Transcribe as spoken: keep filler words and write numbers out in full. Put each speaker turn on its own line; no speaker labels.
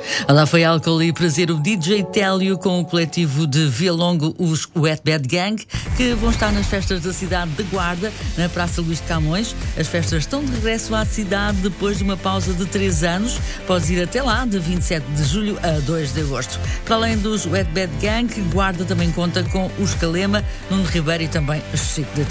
Lá foi álcool e prazer o D J Télio com o coletivo de Vilongo, os Wet Bad Gang, que vão estar nas festas da cidade de Guarda, na Praça Luís de Camões. As festas estão de regresso à cidade depois de uma pausa de três anos. Podes ir até lá, de vinte e sete de julho a dois de agosto. Para além dos Wet Bad Gang, Guarda também conta com os Calema, Nuno Ribeiro e também Chico da